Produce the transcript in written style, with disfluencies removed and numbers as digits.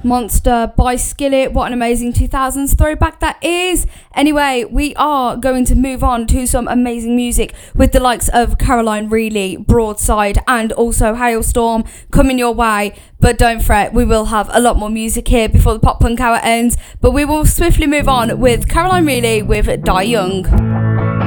Monster by Skillet. What an amazing 2000s throwback that is. Anyway, we are going to move on to some amazing music with the likes of Caroline Reilly, Broadside, and also Hailstorm coming your way. But don't fret, we will have a lot more music here before the pop punk hour ends. But we will swiftly move on with Caroline Reilly with Die Young.